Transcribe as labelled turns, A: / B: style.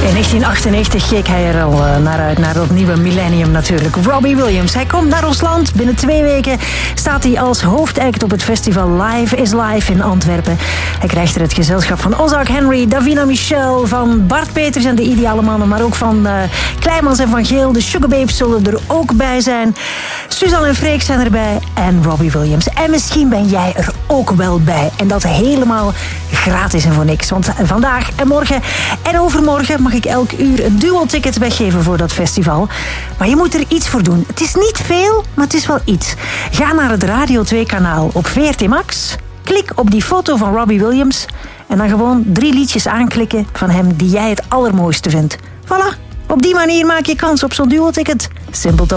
A: In 1998 keek hij er al naar uit, naar dat nieuwe millennium natuurlijk. Robbie Williams, hij komt naar ons land. Binnen 2 weken staat hij als hoofdact op het festival Live is Live in Antwerpen. Hij krijgt er het gezelschap van Ozark Henry, Davina Michel, van Bart Peters en de Ideale Mannen, maar ook van Kleimans en Van Geel. De Sugababes zullen er ook bij zijn. Suzanne en Freek zijn erbij en Robbie Williams. En misschien ben jij er ook wel bij. En dat helemaal gratis en voor niks. Want vandaag en morgen en overmorgen mag ik elk uur een duo-ticket weggeven voor dat festival. Maar je moet er iets voor doen. Het is niet veel, maar het is wel iets. Ga naar het Radio 2-kanaal op VRT Max. Klik op die foto van Robbie Williams. En dan gewoon 3 liedjes aanklikken van hem die jij het allermooiste vindt. Voilà, op die manier maak je kans op zo'n duo-ticket. Simpel toch?